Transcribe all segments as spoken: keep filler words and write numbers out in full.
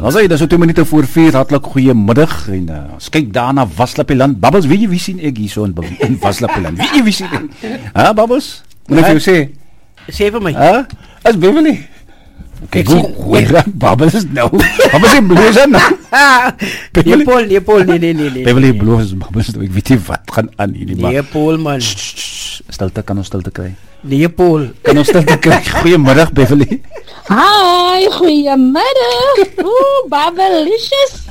As jy, dis so twee minute voor vier, hartlik goeiemiddag en uh, ons kyk daar na Waslappeland. Babbels, wie jy wie sien ek hier so in, in Waslappeland? Wie jy wie sien ek? Ha, Babbels? Moet ek vir jou sê? Sê vir my. Ha? As Beverly? Kijk hoe goeie Babbels is nou. Babbels is bloos aan nou. Nee, Paul, nee, Paul, nee, nee, nee. nee Beverly bloos, Babbels, ek weet nie wat gaan aan hier nie. Nee, Paul, man. Stilte, kan ons stilte kry? Nee, Paul. Kan ons stilte kry? Goeiemiddag, Beverly. Hi, goeiemiddag. Oeh, Babbelicious.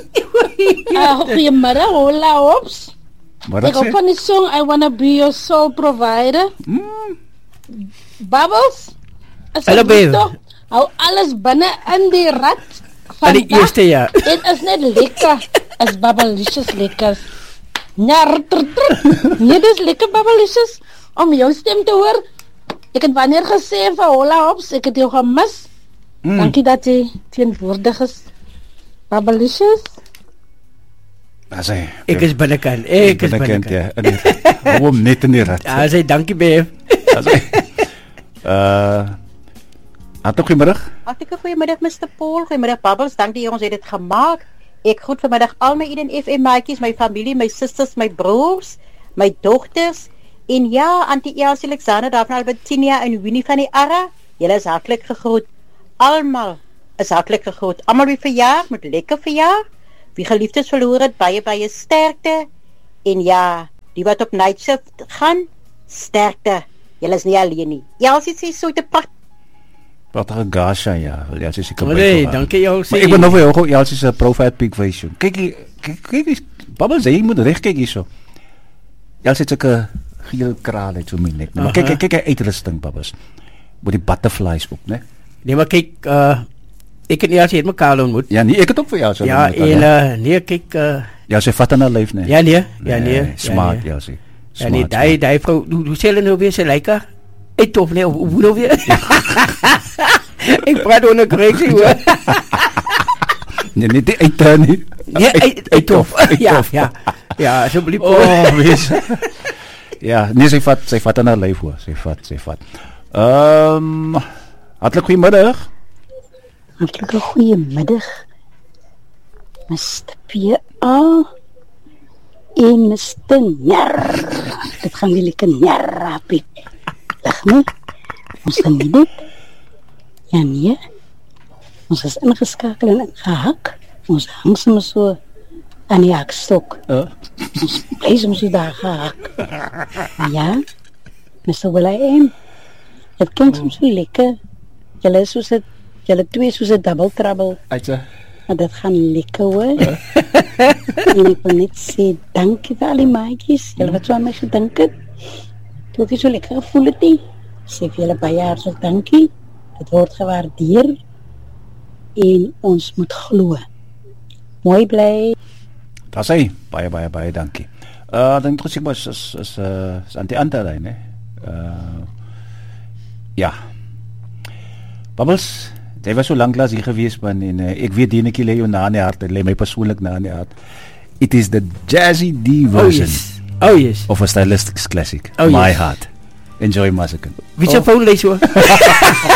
uh, goeiemiddag, hola, ops. Ek hoop van die song, I Wanna Be Your Soul Provider. Mm. Bubbles? Hallo, babe. Hou alles binne in die rat. Van die eerste jaar. Dit is net lekker. Is Babbelicious lekker. Ja, nee, dit is lekker, Babbelicious. Om jou stem te hoor. Ek het wanneer gesê vir hola hops, ek het jou gemis. Mm. Dankie dat jy teenwoordig is. Babbelicious. As hy, ek is binnekant. Ek is binnekant. Ja, hou hom net in die rat. Ja, as hy, dankie, babe. As hy, uh, hartelijk goeiemiddag. Hartelijk goeiemiddag, mister Paul. Goeiemiddag, Babbels. Dankie, ons het het gemaakt. Ek groet vanmiddag al my Eden F M maatjies, my familie, my sisters, my broers, my dochters. En ja, Auntie Elsie Alexander, daar van Albertinia en Winnie van die Arra. Julle is hartelijk gegroet. Almal is hartelijk gegroet. Almal wie verjaar, moet lekker verjaar. Wie geliefdes verloor het, baie, baie sterkte. En ja, die wat op night shift gaan, sterkte. Julle is nie alleen nie. Elsie sê so te pat. Prachtige Gasha, ja. Elsie sê kabij. Nee, dankie Elsie. Maar ek ben nog vir jou ook Elsie se profile pic wees. Kijk, kijk, kijk, Babbels, jy moet recht kyk hier so. Elsie het soke geel kraal het so my nek. Maar kyk, kyk, kyk, uitrusting, Babbels. Met die butterflies ook, ne? Nee, maar kyk, uh, ek en Elsie het mekaar ontmoet. Ja, nee, ek het ook vir jou so. Ja, en uh, nee, kyk, uh, ja, sy vat in haar lyf, ne? Ja, nee, ja, nee. nee smart, ja, Elsie. Ja, nee, die, die vrou, hoe sê hulle nou weer, sy lyk Eet tof, nee, hoe nou weer? Ek praat onder correctie, hoor. Nee, niet die eet nie. Nee, eet tof. Ja, ja. Ja, asjeblieft. Oh, wees. Ja, nee, sy vat, sy vat in haar lyf, hoor. Sy vat, sy vat. Um, hartelijk goeiemiddag. Hartelijk goeiemiddag. mister P A en mister Njar. Dit gaan weer lekker Njar, Piet. Lig nie. Ons geniet dit. Ja, nee. Ons is ingeskakel en ingehak. Ons hang soms so aan die hakstok. Uh. Ons bly soms so daar gehak. Ja. mister Willem. Het klink soms so lekker. Julle is soos het, julle twee soos het double trouble. Uitse. Maar dit gaan lekker, hoor. Uh. En ek wil net sê, dankie vir al die maatjies. Julle wat so aan my gedink het. Toe ek so lekker gevoel het nie. Sê vir julle baie hartlik dankie. Dit word gewaardeer. En ons moet glo. Mooi bly. Dat is hy. Baie, baie, baie dankie. Uh, dan interessant was, is, is, uh, is anti-anti-lijn, hè. Uh, ja. Babbels, jy was so lang klas hier gewees, man, en uh, ek weet die ene keer lê jou na in die hart, het lê my persoonlijk na in die hart. It is the Jazzy D version. Oh, yes. Oh, yes. Of a stylistics classic. Oh, My yes. Heart. Enjoy Massacre. Wie is jou phone lees, hoor?